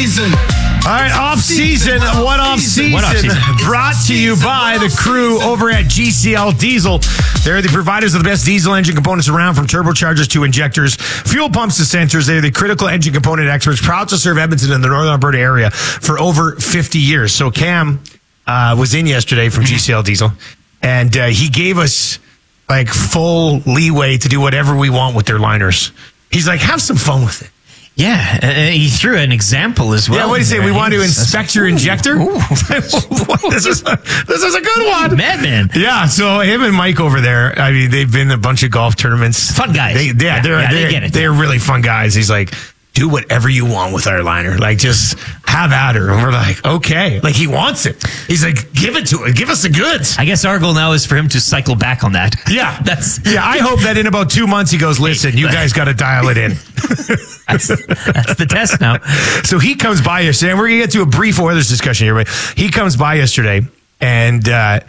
season. All right, off-season. What off-season? Brought to you by the crew over at GCL Diesel. They're the providers of the best diesel engine components around, from turbochargers to injectors, fuel pumps to sensors. They're the critical engine component experts, proud to serve Edmonton and the Northern Alberta area for over 50 years. So Cam was in yesterday from GCL Diesel, and he gave us like full leeway to do whatever we want with their liners. He's like, have some fun with it. Yeah, he threw an example as well. Yeah, what do you say? We want to inspect your injector? This is a good one. Madman. Yeah, so him and Mike over there, I mean, they've been in a bunch of golf tournaments. Fun guys. They get it. They're really fun guys. He's like, do whatever you want with our liner. Like, just have at her. And we're like, okay. Like, he wants it. He's like, give it to it. Give us the goods. I guess our goal now is for him to cycle back on that. Yeah. I hope that in about 2 months he goes, listen, you guys got to dial it in. That's the test now. So he comes by yesterday, and we're going to get to a brief Oilers discussion here, but he comes by yesterday, and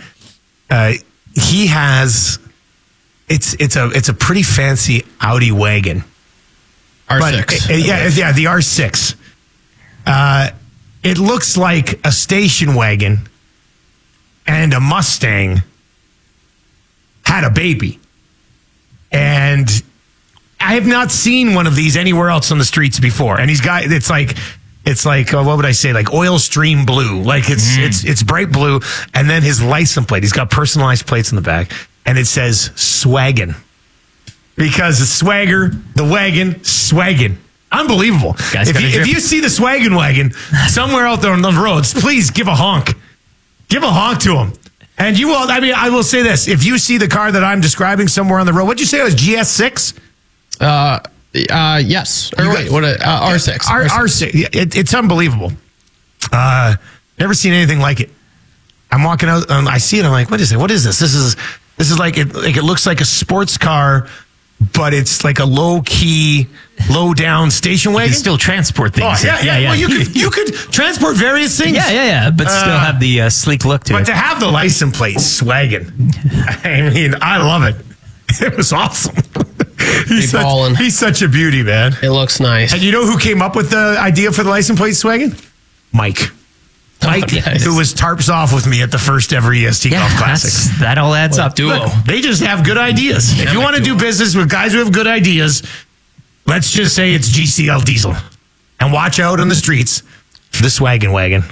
he has, it's a pretty fancy Audi wagon. R6. Yeah, the R6. It looks like a station wagon and a Mustang had a baby. And I have not seen one of these anywhere else on the streets before. And he's got, it's like what would I say? Like oil stream blue. Like it's bright blue. And then his license plate, he's got personalized plates in the back, and it says Swaggin'. Because the swagger, the wagon, swaggin'. Unbelievable. If you see the swaggin' wagon somewhere out there on the roads, please give a honk. Give a honk to him. And you will, I mean, I will say this. If you see the car that I'm describing somewhere on the road, what'd you say it was, GS6? Yes. Or wait, R6. R6. It's unbelievable. Never seen anything like it. I'm walking out and I see it. I'm like, what is it? What is this? This is like it looks like a sports car, but it's like a low-key, low-down station wagon. You can still transport things. Oh, yeah. Well, you could transport various things. Yeah. But still have the sleek look to it. But to have the license plate swaggin', I mean, I love it. It was awesome. He's such a beauty, man. It looks nice. And you know who came up with the idea for the license plate swaggin'? Mike, nice. Who was tarps off with me at the first ever EST Golf Classic. That all adds up. Duo. Look, they just have good ideas. If you want to do business with guys who have good ideas, let's just say it's GCL Diesel. And watch out on the streets for the swaggin' wagon.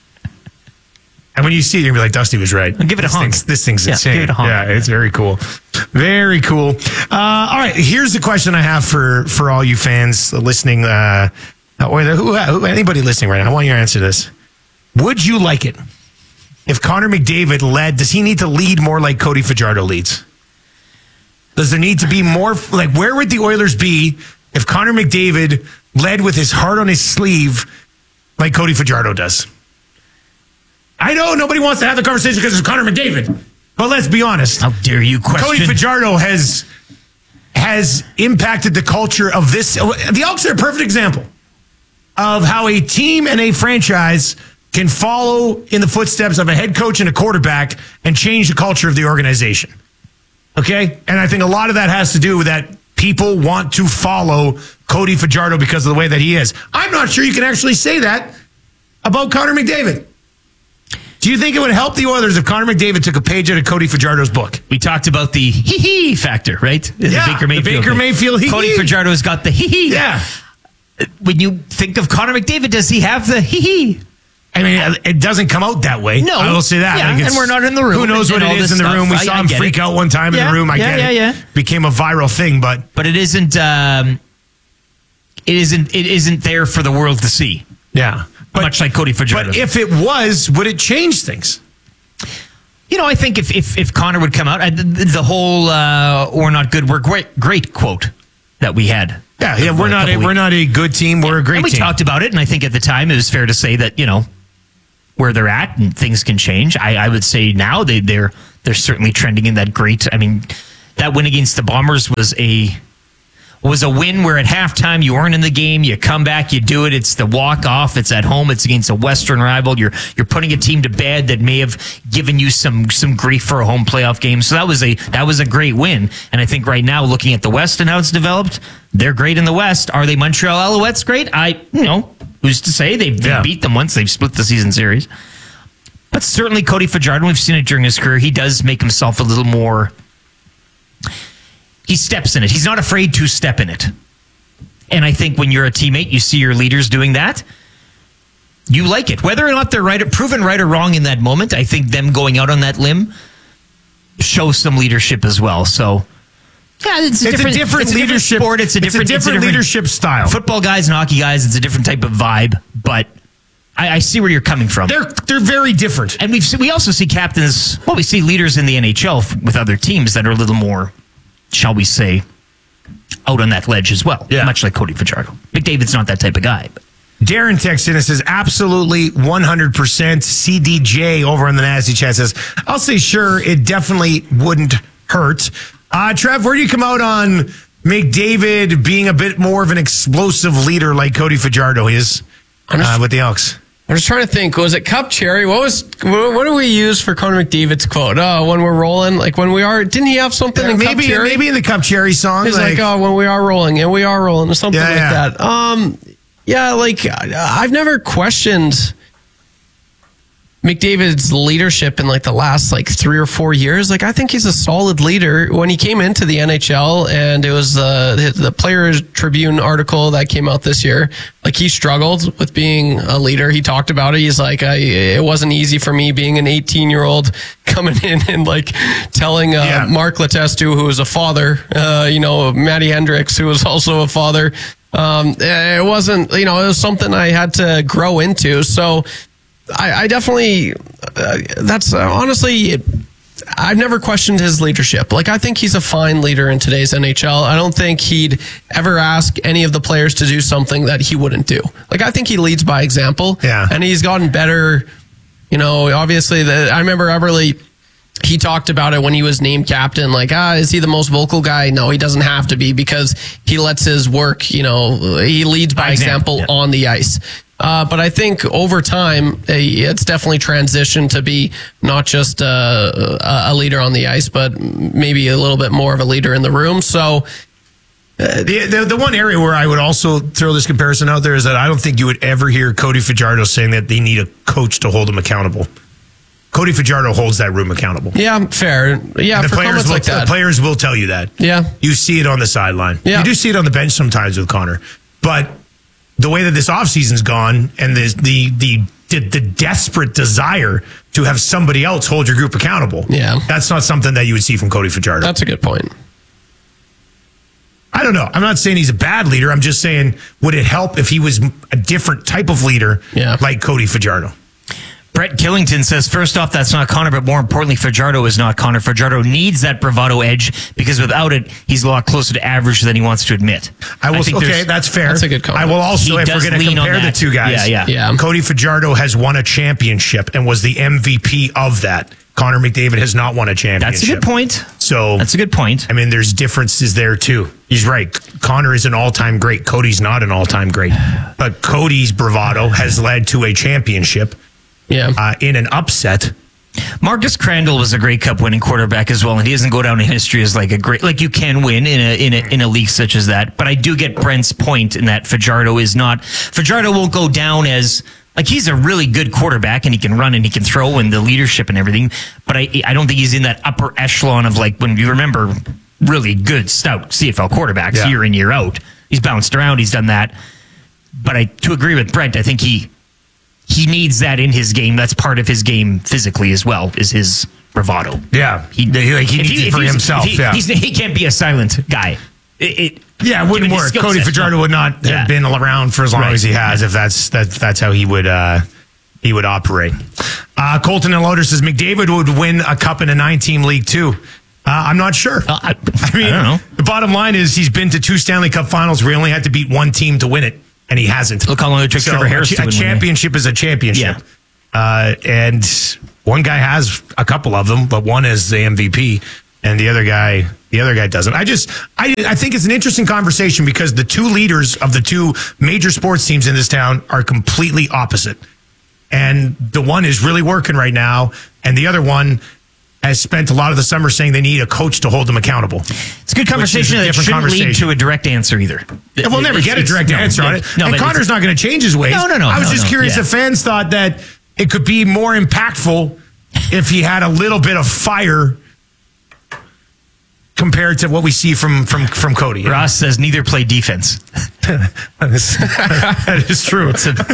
And when you see it, you're going to be like, Dusty was right. Give it a honk. This thing's insane. Give it a honk. Yeah, it's very cool. Very cool. All right, here's the question I have for all you fans listening, or anybody listening right now. I want your answer to this. Would you like it if Connor McDavid led? Does he need to lead more like Cody Fajardo leads? Does there need to be more? Like, where would the Oilers be if Connor McDavid led with his heart on his sleeve like Cody Fajardo does? I know nobody wants to have the conversation because it's Connor McDavid, but let's be honest. How dare you question? Cody Fajardo has impacted the culture of this. The Elks are a perfect example of how a team and a franchise can follow in the footsteps of a head coach and a quarterback and change the culture of the organization. Okay? And I think a lot of that has to do with that people want to follow Cody Fajardo because of the way that he is. I'm not sure you can actually say that about Connor McDavid. Do you think it would help the Oilers if Connor McDavid took a page out of Cody Fajardo's book? We talked about the hee-hee factor, right? Yeah, the Baker Mayfield hee-hee. Cody Fajardo's got the hee-hee. Yeah. When you think of Connor McDavid, does he have the hee-hee? I mean, it doesn't come out that way. No. I will say that. Yeah, like, and we're not in the room. Who knows what it is in the room? We saw him freak out one time in the room. I get it. Yeah. Became a viral thing, but it isn't. It isn't there for the world to see. Yeah, much like Cody Fajardo. But if it was, would it change things? You know, I think if Connor would come out, the whole "we're not good, we're great" quote that we had. Yeah, we're not a good team. We're a great team. We talked about it, and I think at the time it was fair to say that, you know, where they're at and things can change. I would say now they're certainly trending in that great. I mean, that win against the Bombers was a win where at halftime you weren't in the game, you come back, you do it. It's the walk off. It's at home. It's against a Western rival. You're putting a team to bed that may have given you some grief for a home playoff game. So that was a great win. And I think right now, looking at the West and how it's developed, they're great in the West. Are they Montreal Alouettes great? Who's to say? They've Yeah. beat them once. They've split the season series. But certainly Cody Fajardo, we've seen it during his career. He does make himself a little more... He steps in it. He's not afraid to step in it. And I think when you're a teammate, you see your leaders doing that, you like it. Whether or not they're right, proven right or wrong in that moment, I think them going out on that limb shows some leadership as well. So, yeah, it's a different leadership sport. It's a different leadership style. Football guys and hockey guys, it's a different type of vibe. But I see where you're coming from. They're very different. And we also see captains. Well, we see leaders in the NHL with other teams that are a little more, shall we say, out on that ledge as well. Yeah. Much like Cody Fajardo. McDavid's not that type of guy. But. Darren texts in and says, absolutely 100%. CDJ over on the Nasty Chat says, I'll say sure, it definitely wouldn't hurt. Trev, where do you come out on McDavid being a bit more of an explosive leader like Cody Fajardo is with the Elks? I was trying to think. Was it Cup Cherry? What do we use for Connor McDavid's quote? Oh, when we're rolling, like when we are. Didn't he have something in Cup Cherry? Maybe in the Cup Cherry song. He's like, oh, when we are rolling, and we are rolling, or something like that. Yeah, like I've never questioned McDavid's leadership in like the last like 3 or 4 years. Like I think he's a solid leader. When he came into the NHL, and it was the Players Tribune article that came out this year, like he struggled with being a leader. He talked about it. He's like, it wasn't easy for me being an 18-year-old coming in and like telling Mark Letestu, who was a father, Matty Hendricks, who was also a father. It wasn't, it was something I had to grow into. So I definitely, that's honestly, I've never questioned his leadership. Like, I think he's a fine leader in today's NHL. I don't think he'd ever ask any of the players to do something that he wouldn't do. Like, I think he leads by example. Yeah. And he's gotten better. Obviously, I remember Everly, he talked about it when he was named captain. Like, is he the most vocal guy? No, he doesn't have to be, because he lets his work, he leads by example on the ice. But I think over time, it's definitely transitioned to be not just a leader on the ice, but maybe a little bit more of a leader in the room. So the one area where I would also throw this comparison out there is that I don't think you would ever hear Cody Fajardo saying that they need a coach to hold him accountable. Cody Fajardo holds that room accountable. Yeah, fair. Yeah, the for comments like that. The players will tell you that. Yeah. You see it on the sideline. Yeah. You do see it on the bench sometimes with Connor. But the way that this offseason's gone, and the desperate desire to have somebody else hold your group accountable, that's not something that you would see from Cody Fajardo. That's a good point. I don't know. I'm not saying he's a bad leader. I'm just saying, would it help if he was a different type of leader like Cody Fajardo? Brett Killington says, first off, that's not Connor, but more importantly, Fajardo is not Connor. Fajardo needs that bravado edge, because without it, he's a lot closer to average than he wants to admit. That's fair. That's a good comment. I will also, if we're going to compare the two guys, Cody Fajardo has won a championship and was the MVP of that. Connor McDavid has not won a championship. That's a good point. So that's a good point. I mean, there's differences there too. He's right. Connor is an all-time great. Cody's not an all-time great. But Cody's bravado has led to a championship. In an upset. Marcus Crandall was a Grey Cup winning quarterback as well, and he doesn't go down in history as like a great, like you can win in a league such as that. But I do get Brent's point in that Fajardo won't go down as, like, he's a really good quarterback and he can run and he can throw and the leadership and everything. But I don't think he's in that upper echelon of, like, when you remember really good, stout CFL quarterbacks year in, year out. He's bounced around. He's done that. But to agree with Brent, I think he needs that in his game. That's part of his game physically as well, is his bravado. Yeah. He needs it for himself. He can't be a silent guy. It wouldn't work. Cody Fajardo would not have been around for as long as he has, if that's how he would operate. Colton and Loader says McDavid would win a cup in a 9-team league too. I'm not sure. I don't know. The bottom line is he's been to 2 Stanley Cup finals where he only had to beat one team to win it. And he hasn't. Look how long it took Trevor Harris to win. A championship is a championship. Yeah. And one guy has a couple of them, but one is the MVP, and the other guy doesn't. I think it's an interesting conversation, because the two leaders of the two major sports teams in this town are completely opposite. And the one is really working right now, and the other one has spent a lot of the summer saying they need a coach to hold them accountable. It's a good conversation that shouldn't lead to a direct answer either. And we'll never get a direct answer on it. And Connor's not going to change his ways. No. I was just curious if fans thought that it could be more impactful if he had a little bit of fire compared to what we see from Cody. Ross says neither play defense. That is true.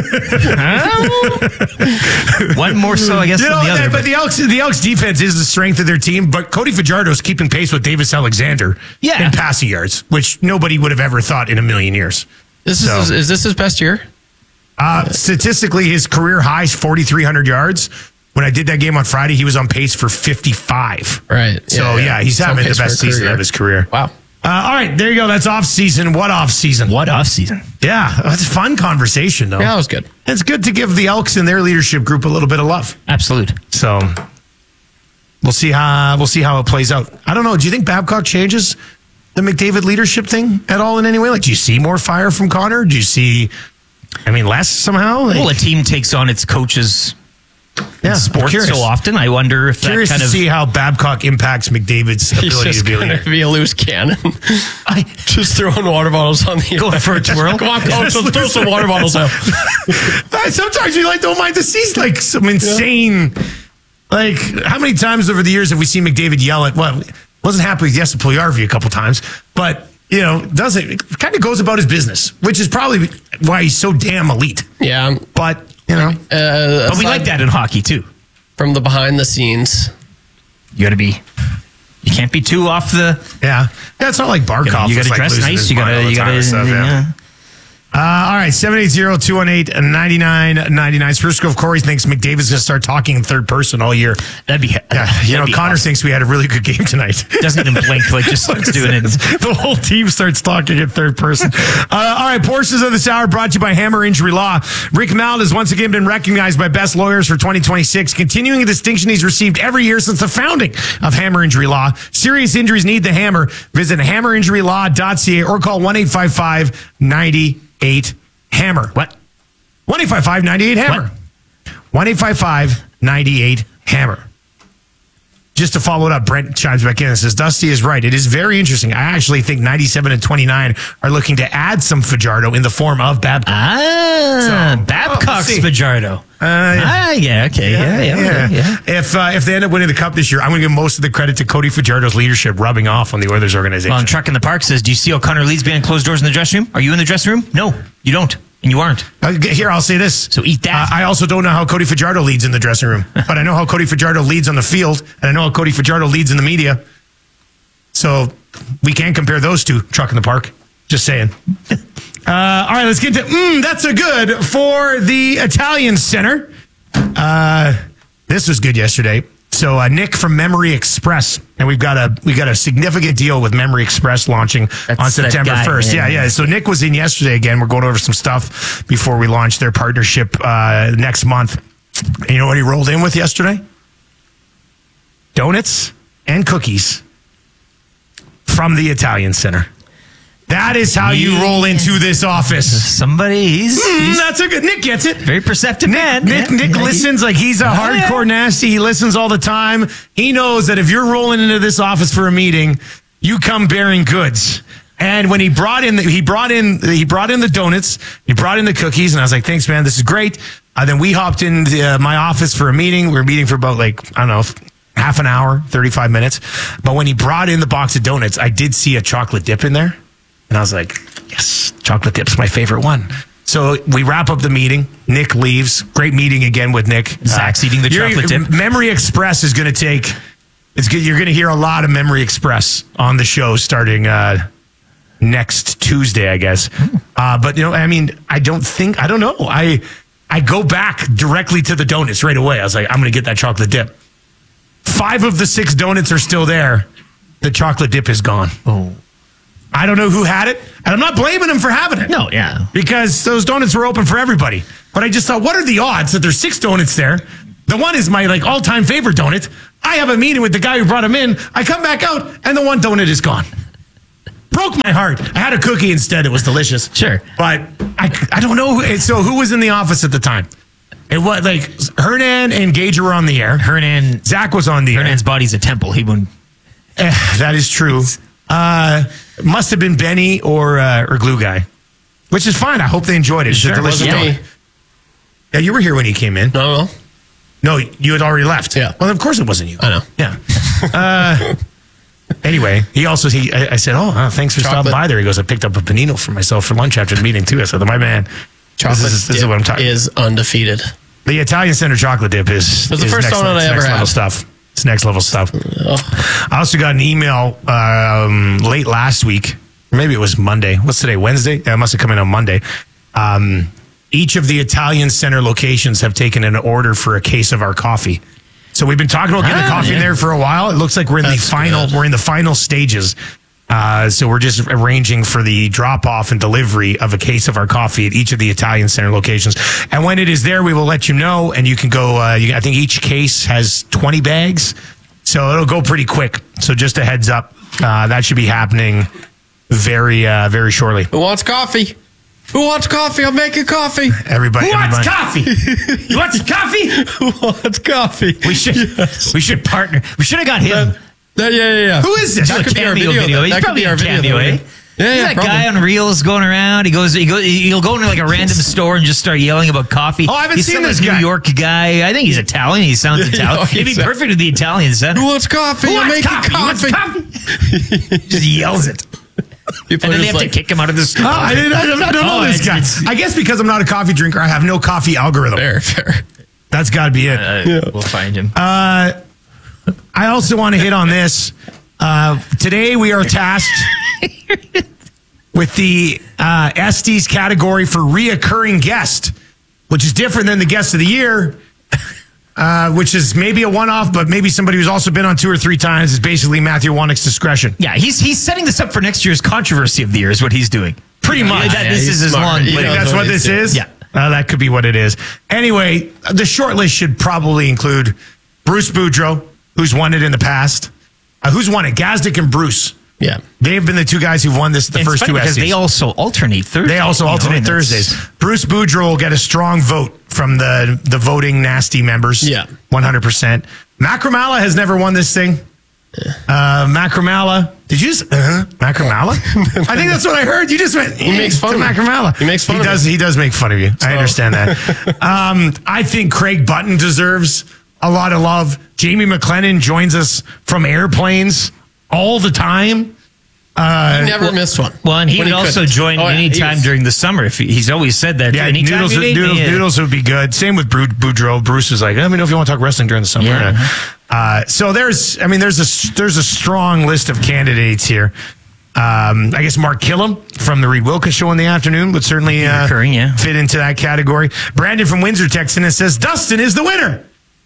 One more so, I guess, than the other. But the Elks defense is the strength of their team, but Cody Fajardo is keeping pace with Davis Alexander in passing yards, which nobody would have ever thought in a million years. Is this his best year? Statistically, his career high is 4,300 yards. When I did that game on Friday, he was on pace for 55. Right. So, he's having the best season of his career. Wow. All right, there you go. That's off season. What off season? Yeah, that's a fun conversation, though. Yeah, that was good. It's good to give the Elks and their leadership group a little bit of love. Absolute. So we'll see how it plays out. I don't know. Do you think Babcock changes the McDavid leadership thing at all in any way? Like, do you see more fire from Connor? Do you see, less somehow? Well, a team takes on its coaches. Sports so often. I wonder if curious that kind to see how Babcock impacts McDavid's ability to be a leader. He's just going to be a loose cannon. Just throwing water bottles on the going for a twirl. Come on, coach, let's throw some water bottles out. Sometimes you don't mind to see some insane. Like, how many times over the years have we seen McDavid yell at? Well, wasn't happy with Jesse Puljujarvi a couple times, but it kind of goes about his business, which is probably why he's so damn elite. Yeah, but. But we like that in hockey too. From the behind the scenes, you can't be too off the. Yeah, it's not like Barkov. You got to dress nice. You got to. All right, 780-218-9999. Spruce Grove Corey thinks McDavid's going to start talking in third person all year. That'd be. Connor thinks we had a really good game tonight. Doesn't even blink, just starts doing it. The whole team starts talking in third person. All right, portions of this hour brought to you by Hammer Injury Law. Rick Mald has once again been recognized by Best Lawyers for 2026, continuing a distinction he's received every year since the founding of Hammer Injury Law. Serious injuries need the hammer. Visit hammerinjurylaw.ca or call 1-855-98-HAMMER. What? 1-855-98-HAMMER. 1-855-98-HAMMER. Just to follow it up, Brent chimes back in and says, Dusty is right. It is very interesting. I actually think 97 and 29 are looking to add some Fajardo in the form of Babcock. Babcock's Fajardo. Okay. If they end up winning the Cup this year, I'm going to give most of the credit to Cody Fajardo's leadership rubbing off on the Oilers organization. Well, Truck in the Park says, do you see O'Connor Leeds behind closed doors in the dressing room? Are you in the dressing room? No, you don't. And you aren't. Here, I'll say this. So eat that. I also don't know how Cody Fajardo leads in the dressing room, but I know how Cody Fajardo leads on the field, and I know how Cody Fajardo leads in the media. So we can't compare those two. Truck in the Park. Just saying. All right, let's get to that's a good for the Italian Center. This was good yesterday. So Nick from Memory Express, and we got a significant deal with Memory Express launching on September 1st. Yeah. So Nick was in yesterday again. We're going over some stuff before we launch their partnership next month. And you know what he rolled in with yesterday? Donuts and cookies from the Italian Center. That is how you roll into this office. He's that's a good. Nick gets it. Very perceptive man. Nick listens like he's a hardcore nasty. He listens all the time. He knows that if you're rolling into this office for a meeting, you come bearing goods. And when he brought in the donuts, he brought in the cookies, and I was like, "Thanks, man. This is great." Then we hopped into my office for a meeting. We were meeting for about half an hour, 35 minutes. But when he brought in the box of donuts, I did see a chocolate dip in there. And I was like, yes, chocolate dip's my favorite one. So we wrap up the meeting. Nick leaves. Great meeting again with Nick. Zach's eating the chocolate dip. Memory Express is going to take... It's good. You're going to hear a lot of Memory Express on the show starting next Tuesday, I guess. But, I don't know. I go back directly to the donuts right away. I was like, I'm going to get that chocolate dip. 5 of the 6 donuts are still there. The chocolate dip is gone. Oh. I don't know who had it, and I'm not blaming them for having it. No, yeah. Because those donuts were open for everybody. But I just thought, what are the odds that there's 6 donuts there? The one is my all-time favorite donut. I have a meeting with the guy who brought them in. I come back out, and the one donut is gone. Broke my heart. I had a cookie instead. It was delicious. Sure. But I don't know. So who was in the office at the time? It was like Hernan and Gager were on the air. Zach was on the air. Hernan's body's a temple. He wouldn't. That is true. Must have been Benny or Glue Guy, which is fine. I hope they enjoyed it. It's Sure, a delicious wasn't donut. Yeah, you were here when he came in. No. No, you had already left. Yeah. Well, of course it wasn't you. I know. Yeah. Anyway, I said, thanks for stopping by there. He goes, I picked up a panino for myself for lunch after the meeting too. I said, my man, Chocolate this is what I'm talking about. is undefeated. The Italian Center chocolate dip is It was the first next donut I ever next level had. stuff. It's next level stuff. Oh. I also got an email late last week. Maybe it was Monday. What's today? Wednesday? Yeah, it must have come in on Monday. Each of the Italian Center locations have taken an order for a case of our coffee. So we've been talking about getting the coffee in there for a while. It looks like we're in That's good. We're in the final stages. So we're just arranging for the drop off and delivery of a case of our coffee at each of the Italian Center locations. And when it is there, we will let you know. And you can go. I think each case has 20 bags, so it'll go pretty quick. So just a heads up, that should be happening very shortly. Who wants coffee? Who wants coffee? I'm making coffee. Everybody, Who wants everybody. coffee? You want some coffee? Who wants coffee? We should partner. We should have got him. Yeah. Who is this? Do a could be our cameo video, video. then. He's That could probably be a our video, cameo, then. eh? He's that guy on Reels going around. He'll go into like a random store and just start yelling about coffee. Oh, I haven't He's seen some this New guy. York guy. I think he's Italian. He sounds Italian. He'd be perfect with the Italian Center. Who wants coffee? Who I'm wants making coffee? You want coffee. He just yells it. People And then are they just have like, to kick him out of the store. I don't know Oh, this guy. it's- I guess because I'm not a coffee drinker, I have no coffee algorithm. fair. That's got to be it. We'll find him. I also want to hit on this. Today we are tasked with the Estes category for reoccurring guest, which is different than the guest of the year, which is maybe a one-off, but maybe somebody who's also been on 2 or 3 times. Is basically Matthew Wannick's discretion. Yeah, he's setting this up for next year's controversy of the year is what he's doing. Pretty much. This he's is his smart. long. He You think knows that's what he's this doing. is? Yeah. That could be what it is. Anyway, the short list should probably include Bruce Boudreau, who's won it in the past. Who's won it? Gazdick and Bruce. Yeah. They've been the 2 guys who've won this the It's first funny 2 because Estes. they also alternate Thursdays. They also alternate and that's- Thursdays. Bruce Boudreau will get a strong vote from the voting nasty members. Yeah. 100%. Macramala has never won this thing. Macramala. Did you just, Macramala? I think that's what I heard. You just went, he makes fun of me. Macramala. He makes fun of me. He does make fun of you. I understand that. I think Craig Button deserves a lot of love. Jamie McLennan joins us from airplanes all the time. He never missed one. Well, and he When would also couldn't. join Oh, yeah, he anytime was- during the summer. If he's always said that. Yeah, anytime noodles, you need me, noodles would be good. Same with Boudreau. Bruce was like, let me know if you want to talk wrestling during the summer. Yeah. So there's a strong list of candidates here. I guess Mark Killam from the Reed Wilkins Show in the afternoon would certainly Recurring, yeah. fit into that category. Brandon from Windsor texts in and says, Dustin is the winner.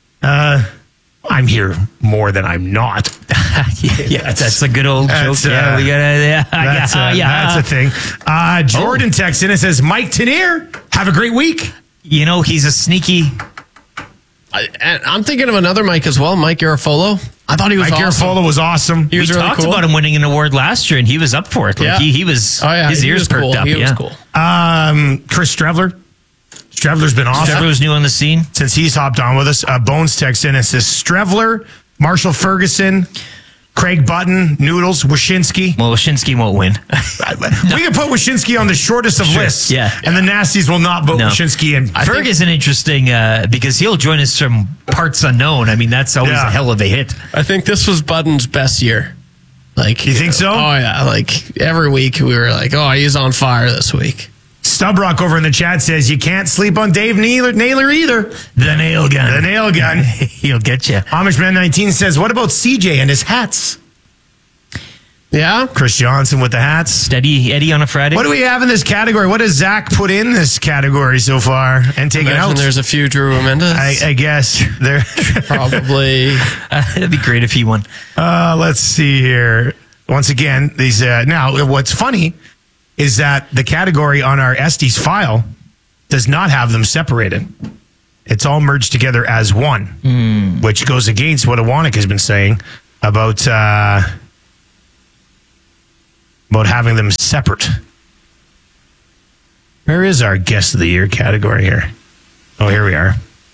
I'm here more than I'm not. yeah, that's a good old That's, joke. Yeah, we gotta. That's a thing. Jordan texts in and says, Mike Tenier, have a great week. You know, he's a sneaky. And I'm thinking of another Mike as well, Mike Garofolo. I thought he was Mike awesome. Garofalo was awesome. He We was really talked cool. about him winning an award last year, and he was up for it. Like, Yeah. he was. Oh, yeah. His he ears was perked cool. up. He yeah. was cool. Chris Strevler. Strevler's been awesome Trevor was new on the scene. since he's hopped on with us. Bones texts in and says Strevler, Marshall Ferguson, Craig Button, Noodles, Wyshynski. Well, Wyshynski won't win. We can put Wyshynski on the shortest of lists. yeah. And the nasties will not vote No. Wyshynski in. Ferg is an interesting because he'll join us from parts unknown. I mean, that's always Yeah. a hell of a hit. I think this was Budden's best year. Like, You think so? Oh yeah. Like every week we were like, oh, he's on fire this week. Stubrock over in the chat says you can't sleep on Dave Naylor either. The nail gun. The nail gun. He'll get you. Amishman19 says, what about CJ and his hats? Yeah. Chris Johnson with the hats. Steady Eddie on a Friday. What do we have in this category? What does Zach put in this category so far and taken Imagine out? there's a few Drew Mendes. I guess there. Probably. That'd be great if he won. Let's see here. Once again, these now. What's funny is that the category on our Estes file does not have them separated. It's all merged together as one, which goes against what Iwanek has been saying about having them separate. Where is our guest of the year category here? Oh, here we are.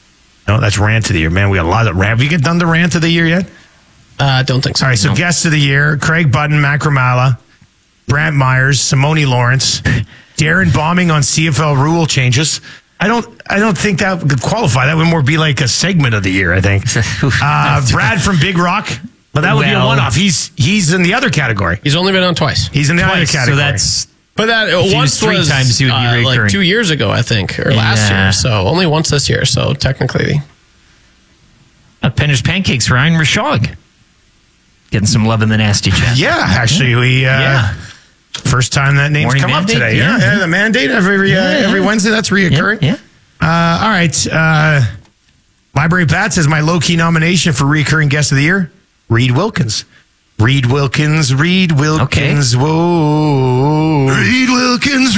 That's rant of the year. Man, we got a lot of rant. Have you get done the rant of the year yet? Don't think so. All right, so guests of the year, Craig Button, Matt Gramala, Brant Myers, Simone Lawrence, Darren Bombing on CFL rule changes. I don't think that would qualify. That would more be like a segment of the year, I think. Brad from Big Rock. But that would be a one-off. He's in the other category. He's only been on twice. He's in the other category. So that's... But that once three was times he would be recurring. like 2 years ago, I think, or last year. So only once this year. So technically, Penner's Pancakes, Ryan Rashog. Getting some love in the nasty chat. Yeah, actually, we first time that name's Morning come mandate, up today. yeah. The mandate every Wednesday. That's reoccurring. Yeah. All right. Library Pat says my low-key nomination for reoccurring guest of the year, Reed Wilkins. Reed Wilkins. Okay. Whoa. Reed Wilkins,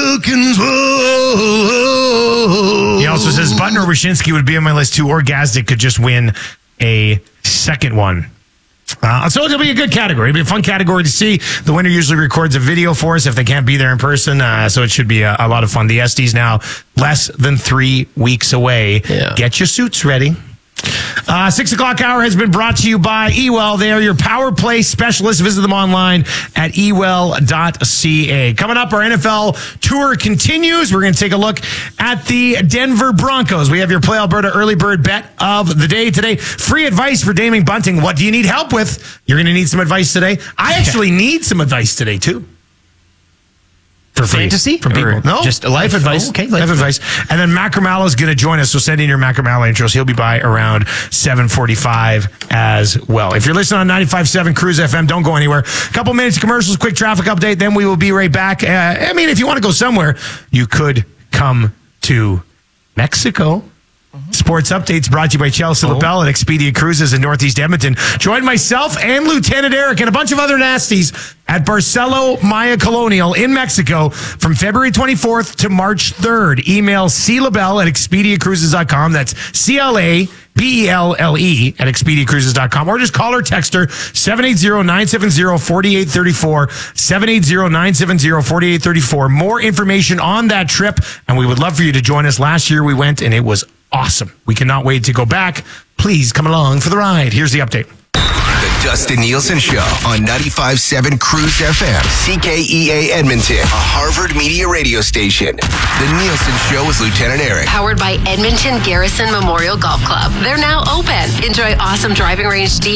whoa. He also says Button or Wyshynski would be on my list too, or Gazdic could just win a second one. So it'll be a good category. It'll be a fun category to see. The winner usually records a video for us if they can't be there in person. So it should be a lot of fun. The SD's now less than 3 weeks away. Yeah. Get your suits ready. 6 o'clock hour has been brought to you by eWell. They are your power play specialists. Visit them online at ewell.ca. Coming up, our NFL tour continues. We're going to take a look at the Denver Broncos. We have your Play Alberta early bird bet of the day today. Free advice for Damon Bunting. What do you need help with? You're going to need some advice today. I actually need some advice today, too. For fantasy? From people. Or No, just life advice. Oh, okay, life advice. And then Matt Gramala is going to join us. So send in your Matt Gramala intros. He'll be by around 7:45 as well. If you're listening on 95.7 Cruise FM, don't go anywhere. A couple minutes of commercials, quick traffic update. Then we will be right back. If you want to go somewhere, you could come to Mexico. Sports updates brought to you by Chelsea LaBelle at Expedia Cruises in Northeast Edmonton. Join myself and Lieutenant Eric and a bunch of other nasties at Barcelo Maya Colonial in Mexico from February 24th to March 3rd. Email clabelle at expediacruises.com. That's CLABELLE at expediacruises.com. Or just call or text her 780-970-4834. 780-970-4834. More information on that trip, and we would love for you to join us. Last year we went, and it was awesome. We cannot wait to go back. Please come along for the ride. Here's the update. The Dustin Nielsen Show on 95.7 Cruise FM, CKEA Edmonton, a Harvard Media radio station. The Nielsen Show with Lieutenant Eric. Powered by Edmonton Garrison Memorial Golf Club. They're now open. Enjoy awesome driving range